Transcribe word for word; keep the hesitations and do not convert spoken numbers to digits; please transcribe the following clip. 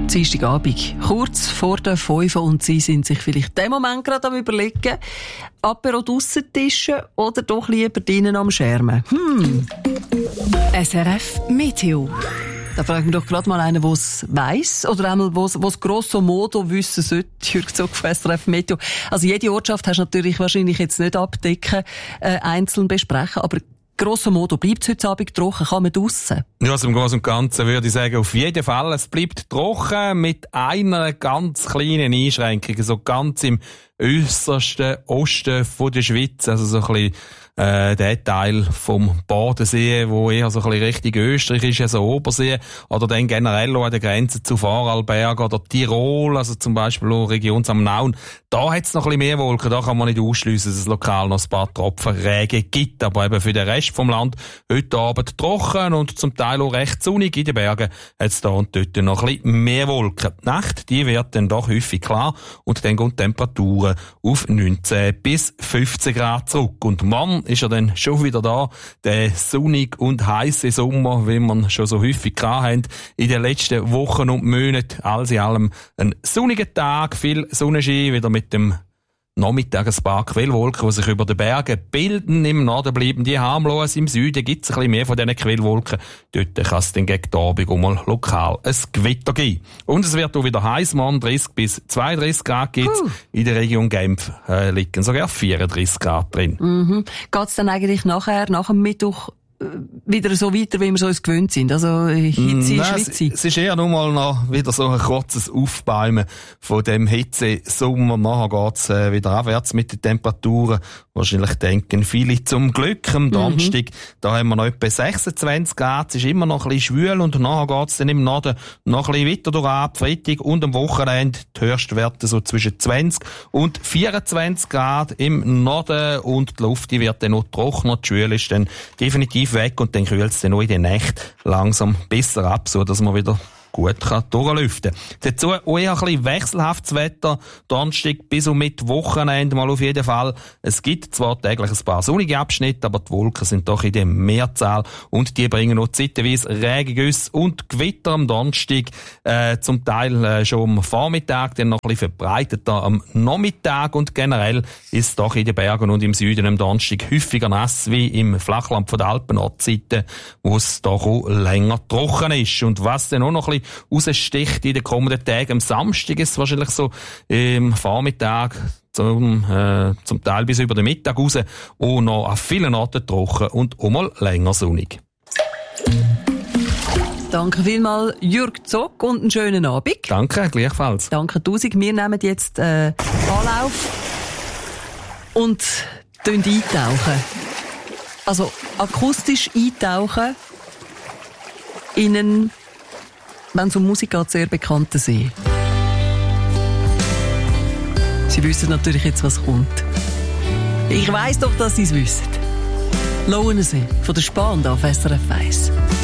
Dienstagabend, kurz vor der fünf und Sie sind sich vielleicht den Moment gerade am Überlegen, Apero draussen tischen oder doch lieber drinnen am Schermen. Hm. S R F Meteo. Da frage ich mich doch gerade mal einen, der es weiss oder einmal, der es grosso modo wissen sollte, Jürg Zock von S R F Meteo. Also jede Ortschaft hast du natürlich wahrscheinlich jetzt nicht abdecken, äh, einzeln besprechen, aber grosso modo bleibt es heute Abend trocken, kann man draussen? Ja, also im Großen und Ganzen würde ich sagen, auf jeden Fall, es bleibt trocken mit einer ganz kleinen Einschränkung, so ganz im äussersten Osten von der Schweiz, also so ein bisschen äh, der Teil vom Bodensee, wo eher so ein bisschen Richtung Österreich ist, also Obersee, oder dann generell auch an der Grenze zu Vorarlberg oder Tirol, also zum Beispiel auch Region Samnaun. Da hat es noch ein bisschen mehr Wolken, da kann man nicht ausschliessen, dass es lokal noch ein paar Tropfen Regen gibt, aber eben für den Rest vom Land heute Abend trocken und zum Teil auch recht sonnig. In den Bergen hat es da und dort noch ein bisschen mehr Wolken. Die Nacht, die wird dann doch häufig klar und dann gehen die Temperaturen auf neunzehn bis fünfzehn Grad zurück. Und morgen ist er dann schon wieder da, der sonnig und heisse Sommer, wie man schon so häufig gehabt haben in den letzten Wochen und Monaten. Alles in allem ein sonniger Tag, viel Sonnenschein, wieder mit dem Nachmittag ein paar Quellwolken, die sich über den Bergen bilden. Im Norden bleiben die harmlos. Im Süden gibt es ein bisschen mehr von diesen Quellwolken. Dort kann es dann gegen die Abend auch mal lokal ein Gewitter geben. Und es wird auch wieder heiß. Morgen dreißig bis zweiunddreißig Grad gibt's. Uh. In der Region Genf äh, liegen sogar vierunddreißig Grad drin. Mhm. Geht es dann eigentlich nachher, nach dem Mittwoch, wieder so weiter, wie wir so uns gewöhnt sind? Also Hitze, Schwitze? Es ist eher nur mal noch wieder so ein kurzes Aufbäumen von dem Hitze-Sommer. Nachher geht's äh, wieder abwärts mit den Temperaturen. Wahrscheinlich denken viele zum Glück am Donnerstag. Mhm. Da haben wir noch etwa sechsundzwanzig Grad. Es ist immer noch ein bisschen schwül und nachher geht's dann im Norden noch ein bisschen weiter durch ab. Freitag und am Wochenende die Höchstwerte so zwischen zwanzig und vierundzwanzig Grad im Norden und die Luft die wird dann noch trockener. Die Schwül ist dann definitiv weg und dann kühlt es dann auch in der Nacht langsam besser ab, so dass man wieder gut kann durchlüften. Dazu auch eher ein bisschen wechselhaftes Wetter. Donnerstag bis und mit Wochenende mal auf jeden Fall. Es gibt zwar täglich ein paar sonnige Abschnitte, aber die Wolken sind doch in der Mehrzahl und die bringen noch zeitweise Regengüsse und Gewitter am Donnerstag. Äh, zum Teil äh, schon am Vormittag, dann noch ein bisschen verbreiteter am Nachmittag und generell ist es doch in den Bergen und im Süden am Donnerstag häufiger nass wie im Flachland von der Alpen-Nordseite, wo es doch auch länger trocken ist. Und was dann auch noch ein bisschen raussticht in den kommenden Tagen. Am Samstag ist es wahrscheinlich so im Vormittag zum, äh, zum Teil bis über den Mittag raus und noch an vielen Orten trocken und auch mal länger sonnig. Danke vielmals, Jürg Zock, und einen schönen Abend. Danke, gleichfalls. Danke tausend. Wir nehmen jetzt äh, Anlauf und eintauchen. Also akustisch eintauchen in einen, wenn es um Musik geht, sehr bekannten See. Sie wissen natürlich jetzt, was kommt. Ich weiss doch, dass Sie es wissen. Lauensee von der Spahn auf S R F eins.